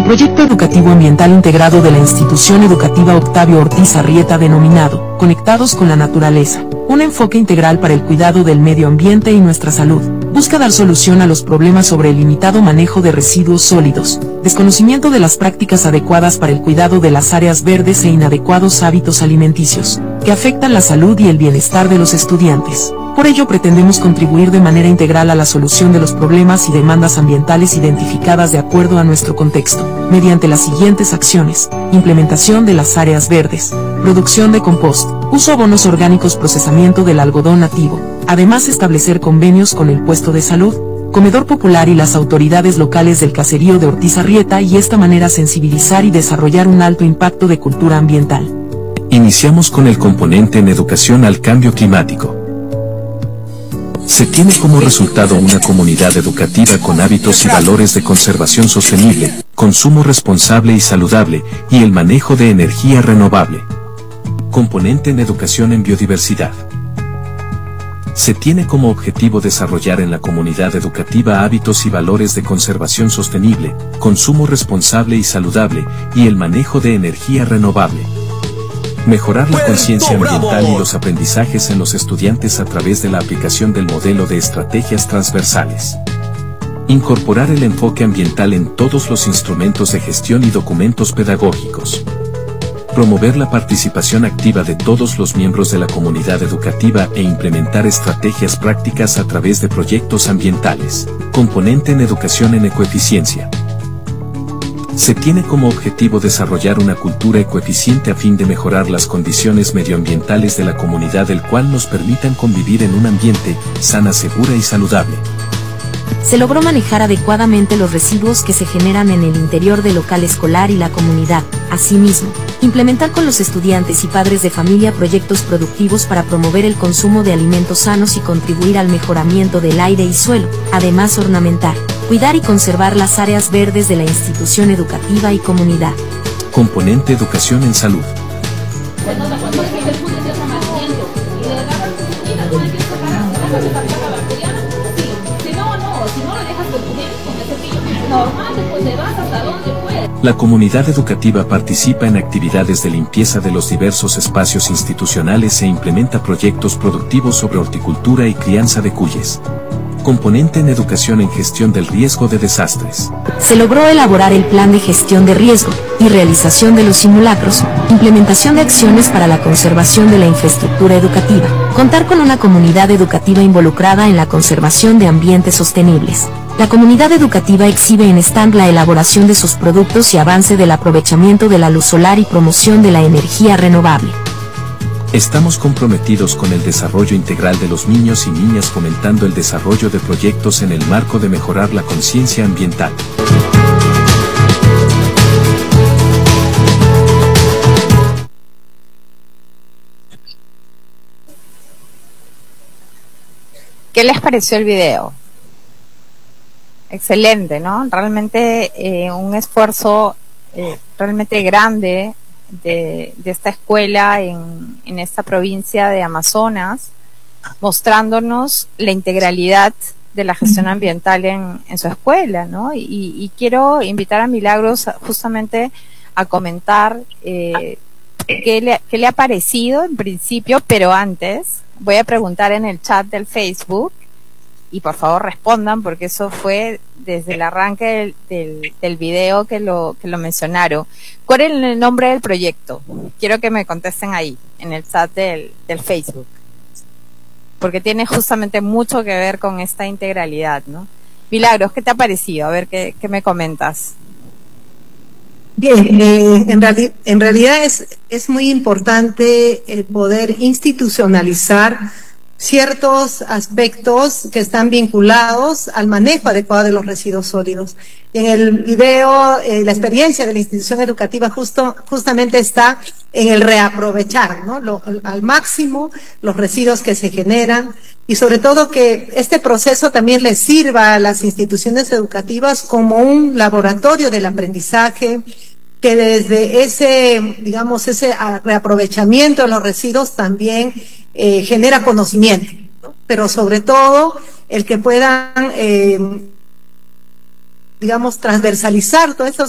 El proyecto educativo ambiental integrado de la institución educativa Octavio Ortiz Arrieta denominado Conectados con la Naturaleza, un enfoque integral para el cuidado del medio ambiente y nuestra salud, busca dar solución a los problemas sobre el limitado manejo de residuos sólidos, desconocimiento de las prácticas adecuadas para el cuidado de las áreas verdes e inadecuados hábitos alimenticios, que afectan la salud y el bienestar de los estudiantes. Por ello pretendemos contribuir de manera integral a la solución de los problemas y demandas ambientales identificadas de acuerdo a nuestro contexto, mediante las siguientes acciones: implementación de las áreas verdes, producción de compost, uso abonos orgánicos, procesamiento del algodón nativo. Además, establecer convenios con el puesto de salud, comedor popular y las autoridades locales del caserío de Ortiz Arrieta, y esta manera sensibilizar y desarrollar un alto impacto de cultura ambiental. Iniciamos con el componente en educación al cambio climático. Se tiene como resultado una comunidad educativa con hábitos y valores de conservación sostenible, consumo responsable y saludable, y el manejo de energía renovable. Componente en educación en biodiversidad. Se tiene como objetivo desarrollar en la comunidad educativa hábitos y valores de conservación sostenible, consumo responsable y saludable, y el manejo de energía renovable. Mejorar la conciencia ambiental y los aprendizajes en los estudiantes a través de la aplicación del modelo de estrategias transversales. Incorporar el enfoque ambiental en todos los instrumentos de gestión y documentos pedagógicos. Promover la participación activa de todos los miembros de la comunidad educativa e implementar estrategias prácticas a través de proyectos ambientales. Componente en educación en ecoeficiencia. Se tiene como objetivo desarrollar una cultura ecoeficiente a fin de mejorar las condiciones medioambientales de la comunidad, el cual nos permitan convivir en un ambiente sana, segura y saludable. Se logró manejar adecuadamente los residuos que se generan en el interior del local escolar y la comunidad. Asimismo, implementar con los estudiantes y padres de familia proyectos productivos para promover el consumo de alimentos sanos y contribuir al mejoramiento del aire y suelo. Además, ornamentar, cuidar y conservar las áreas verdes de la institución educativa y comunidad. Componente educación en salud. La comunidad educativa participa en actividades de limpieza de los diversos espacios institucionales e implementa proyectos productivos sobre horticultura y crianza de cuyes. Componente en educación en gestión del riesgo de desastres. Se logró elaborar el plan de gestión de riesgo y realización de los simulacros, implementación de acciones para la conservación de la infraestructura educativa, contar con una comunidad educativa involucrada en la conservación de ambientes sostenibles. La comunidad educativa exhibe en stand la elaboración de sus productos y avance del aprovechamiento de la luz solar y promoción de la energía renovable. Estamos comprometidos con el desarrollo integral de los niños y niñas, fomentando el desarrollo de proyectos en el marco de mejorar la conciencia ambiental. ¿Qué les pareció el video? Excelente, ¿no? Realmente un esfuerzo realmente grande de esta escuela en esta provincia de Amazonas, mostrándonos la integralidad de la gestión ambiental en su escuela, ¿no? Y quiero invitar a Milagros justamente a comentar qué le ha parecido en principio, pero antes voy a preguntar en el chat del Facebook, y por favor respondan, porque eso fue desde el arranque del video que lo mencionaron. ¿Cuál es el nombre del proyecto? Quiero que me contesten ahí, en el chat del Facebook, porque tiene justamente mucho que ver con esta integralidad, ¿no? Milagros, ¿qué te ha parecido? A ver, ¿qué me comentas? Bien, en realidad es muy importante el poder institucionalizar ciertos aspectos que están vinculados al manejo adecuado de los residuos sólidos. En el video, la experiencia de la institución educativa justamente está en el reaprovechar, ¿no? Al máximo los residuos que se generan, y sobre todo que este proceso también les sirva a las instituciones educativas como un laboratorio del aprendizaje, que desde ese reaprovechamiento de los residuos también genera conocimiento, ¿no? Pero sobre todo el que puedan, transversalizar todos estos